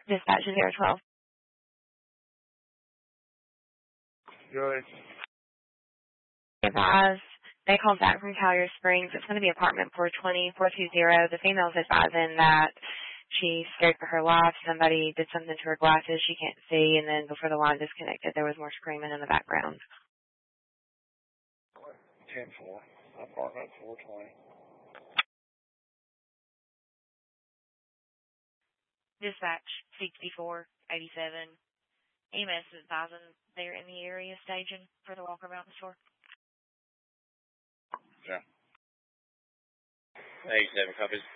Dispatch 012. Good. Advise. They called back from Collier Springs. It's going to be apartment 420. The female's advising that she's scared for her life. Somebody did something to her glasses. She can't see. And then before the line disconnected, there was more screaming in the background. 10-4. Apartment 420. Dispatch 6487. EMS is advising they're in the area staging for the Walker Mountain store. Yeah. 87 copies.